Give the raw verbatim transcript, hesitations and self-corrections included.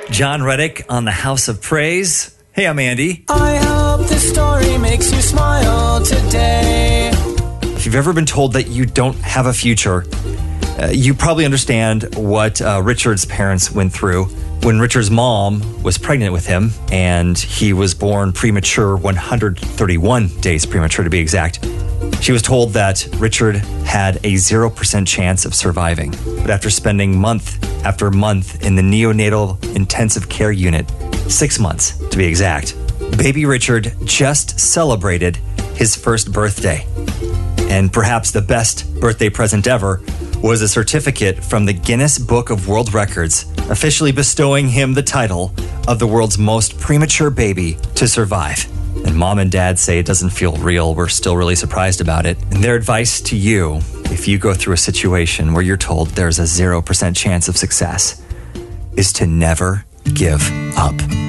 John Reddick on the House of Praise. Hey, I'm Andy. I hope this story makes you smile today. If you've ever been told that you don't have a future, uh, you probably understand what uh, Richard's parents went through when Richard's mom was pregnant with him, and he was born premature, one hundred thirty-one days premature to be exact. She was told that Richard had a zero percent chance of surviving. But after spending month after month in the neonatal intensive care unit, six months to be exact, baby Richard just celebrated his first birthday. And perhaps the best birthday present ever was a certificate from the Guinness Book of World Records, officially bestowing him the title of the world's most premature baby to survive. And mom and dad say it doesn't feel real. We're still really surprised about it. And their advice to you, if you go through a situation where you're told there's a zero percent chance of success, is to never give up.